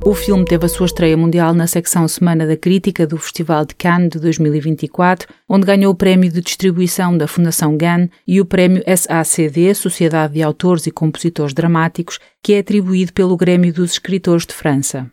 O filme teve a sua estreia mundial na secção Semana da Crítica do Festival de Cannes de 2024, onde ganhou o prémio de distribuição da Fundação Cannes e o prémio SACD, Sociedade de Autores e Compositores Dramáticos, que é atribuído pelo Grêmio dos Escritores de França.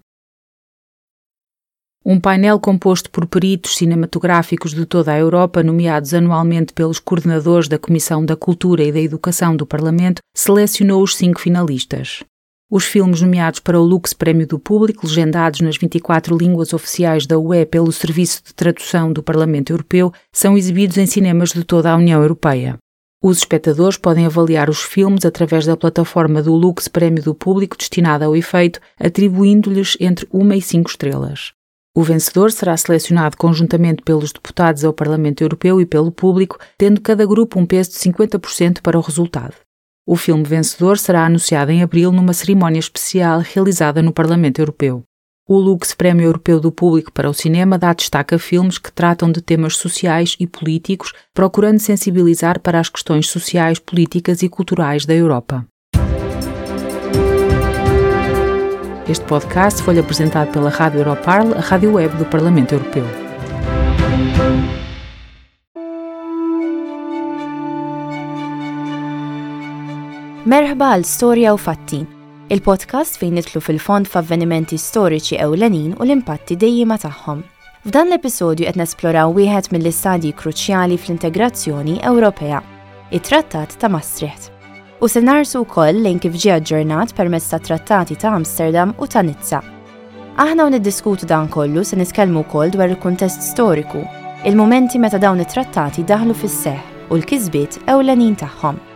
Um painel composto por peritos cinematográficos de toda a Europa, nomeados anualmente pelos coordenadores da Comissão da Cultura e da Educação do Parlamento, selecionou os 5 finalistas. Os filmes nomeados para o Lux Prémio do Público, legendados nas 24 línguas oficiais da UE pelo Serviço de Tradução do Parlamento Europeu, são exibidos em cinemas de toda a União Europeia. Os espectadores podem avaliar os filmes através da plataforma do Lux Prémio do Público destinada ao efeito, atribuindo-lhes entre 1 e 5 estrelas. O vencedor será selecionado conjuntamente pelos deputados ao Parlamento Europeu e pelo público, tendo cada grupo um peso de 50% para o resultado. O filme vencedor será anunciado em abril numa cerimónia especial realizada no Parlamento Europeu. O Lux Prémio Europeu do Público para o Cinema dá destaque a filmes que tratam de temas sociais e políticos, procurando sensibilizar para as questões sociais, políticas e culturais da Europa. Este podcast foi apresentado pela Rádio Europarl, a rádio web do Parlamento Europeu. Merħba għal Storja u Fatti, il-podcast fejn nitlu fil-fond f'avvenimenti storiċi ewlenin u l-impatti dejjima tagħhom. F'dan l-episodju qed nesploraw wieħed mill-istadji kruċjali fl-integrazzjoni Ewropea, it-Trattat ta' Maastricht. U se narsu wkoll lejn kif ġie aġġornat permezz tat-trattati ta' Amsterdam u ta' Nizza. Aħna niddiskutu dan kollu se nitkellmu wkoll dwar il-kuntest storiku, il-mumenti meta dawn it-trattati daħlu fis-seħħ u l-kisbiet ewlenin tagħhom.